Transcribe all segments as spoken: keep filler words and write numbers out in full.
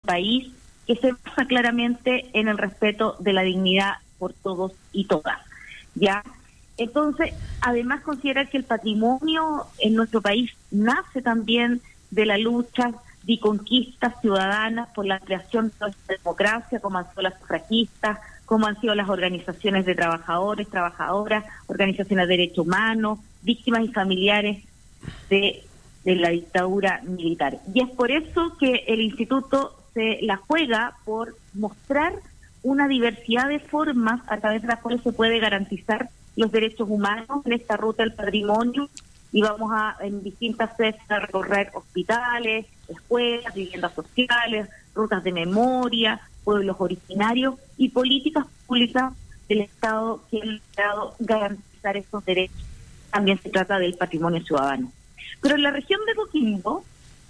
país que se basa claramente en el respeto de la dignidad por todos y todas, ¿ya? Entonces, además considerar que el patrimonio en nuestro país nace también de la lucha de conquistas ciudadanas por la creación de nuestra democracia, como han sido las sufragistas, como han sido las organizaciones de trabajadores, trabajadoras, organizaciones de derechos humanos, víctimas y familiares de, de la dictadura militar. Y es por eso que el instituto se la juega por mostrar una diversidad de formas a través de las cuales se puede garantizar los derechos humanos en esta ruta del patrimonio, y vamos a en distintas veces a recorrer hospitales, escuelas, viviendas sociales, rutas de memoria, pueblos originarios y políticas públicas del Estado que han logrado garantizar estos derechos. También se trata del patrimonio ciudadano. Pero en la región de Coquimbo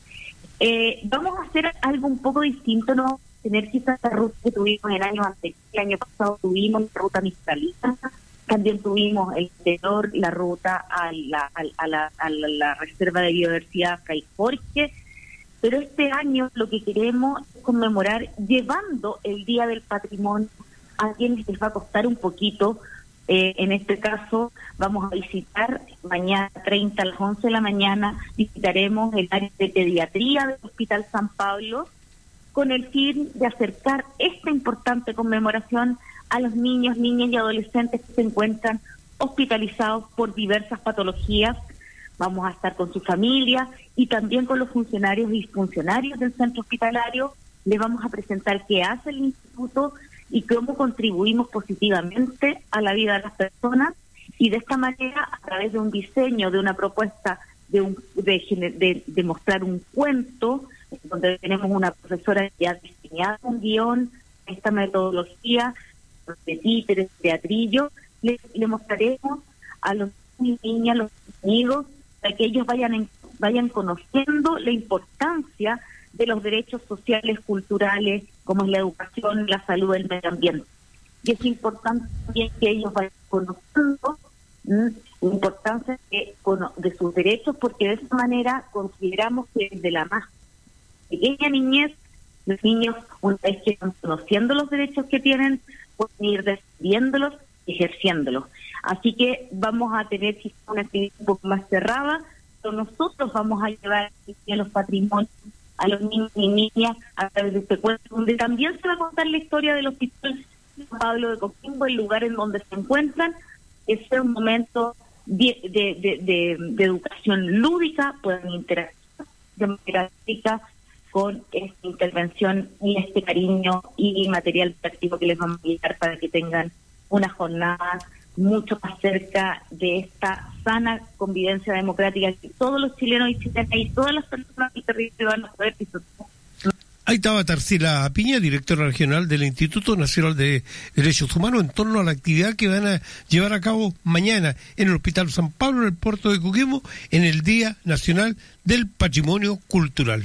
eh, vamos a hacer algo un poco distinto, no vamos a tener quizás la ruta que tuvimos el año anterior. El año pasado tuvimos la ruta Mixtalita, también tuvimos el interior, la ruta a la, a, a, la, a la, la Reserva de Biodiversidad Fray Jorge, pero este año lo que queremos es conmemorar llevando el Día del Patrimonio a quienes les va a costar un poquito. Eh, en este caso vamos a visitar mañana treinta a las once de la mañana, visitaremos el área de pediatría del Hospital San Pablo con el fin de acercar esta importante conmemoración a los niños, niñas y adolescentes que se encuentran hospitalizados por diversas patologías. Vamos a estar con su familia y también con los funcionarios y funcionarios del centro hospitalario. Les vamos a presentar qué hace el instituto y cómo contribuimos positivamente a la vida de las personas, y de esta manera, a través de un diseño, de una propuesta de, un, de, de, de mostrar un cuento, donde tenemos una profesora que ha diseñado un guión, esta metodología de títeres, teatrillo, le, le mostraremos a los niños y niñas, los amigos, para que ellos vayan en, vayan conociendo la importancia de los derechos sociales, culturales, como es la educación, la salud, el medio ambiente. Y es importante también que ellos vayan conociendo ¿m? la importancia de, de sus derechos, porque de esa manera consideramos que desde la más pequeña niñez, los niños, una vez que van conociendo los derechos que tienen, pueden ir defendiéndolos, ejerciéndolos. Así que vamos a tener una actividad un poco más cerrada, pero nosotros vamos a llevar a los patrimonios a los niños y niñas a través de este cuento, donde también se va a contar la historia del Hospital San Pablo de Coquimbo, el lugar en donde se encuentran. Es un momento de, de, de, de, de educación lúdica, pueden interactuar de manera lúdica con esta intervención y este cariño y material práctico que les vamos a dar para que tengan una jornada mucho más cerca de esta sana convivencia democrática que todos los chilenos y chilenas y todas las personas del territorio van a poder disfrutar. Ahí estaba Tarsila Piña, directora regional del Instituto Nacional de Derechos Humanos, en torno a la actividad que van a llevar a cabo mañana en el Hospital San Pablo, en el puerto de Coquimbo, en el Día Nacional del Patrimonio Cultural.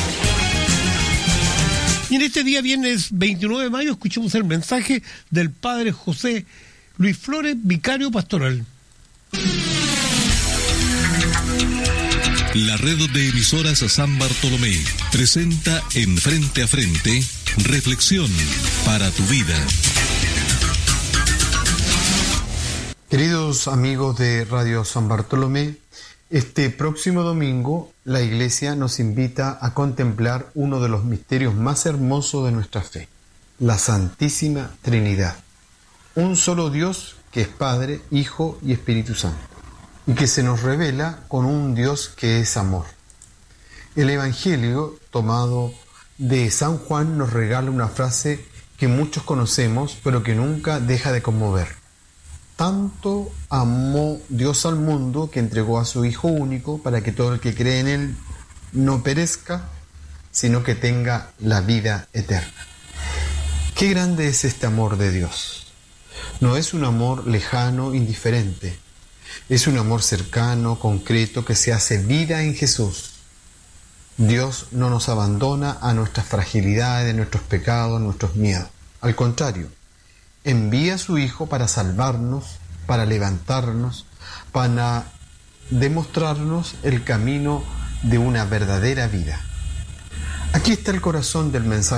Y en este día, viernes veintinueve de mayo, escuchamos el mensaje del padre José Luis Flores, vicario pastoral. La red de emisoras San Bartolomé presenta en Frente a Frente, reflexión para tu vida. Queridos amigos de Radio San Bartolomé, este próximo domingo la Iglesia nos invita a contemplar uno de los misterios más hermosos de nuestra fe, la Santísima Trinidad. Un solo Dios que es Padre, Hijo y Espíritu Santo, y que se nos revela con un Dios que es amor. El Evangelio tomado de San Juan nos regala una frase que muchos conocemos, pero que nunca deja de conmover. Tanto amó Dios al mundo que entregó a su Hijo único para que todo el que cree en Él no perezca, sino que tenga la vida eterna. Qué grande es este amor de Dios. No es un amor lejano, indiferente. Es un amor cercano, concreto, que se hace vida en Jesús. Dios no nos abandona a nuestras fragilidades, nuestros pecados, nuestros miedos. Al contrario, envía a su Hijo para salvarnos, para levantarnos, para demostrarnos el camino de una verdadera vida. Aquí está el corazón del mensaje